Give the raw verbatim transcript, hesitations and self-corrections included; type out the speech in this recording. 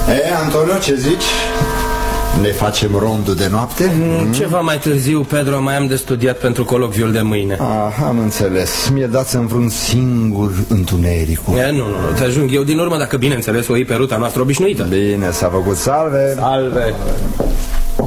E, Antonio, ce zici? Ne facem rondul de noapte? Mm, ceva mai târziu, Pedro, mai am de studiat pentru colocviul de mâine. Ah, am înțeles. Mi-e dat să-mi vreun singur întunericul. E, nu, nu, nu, te ajung eu din urmă, dacă bineînțeles o iei pe ruta noastră obișnuită. Bine, s-a făcut. Salve. Salve.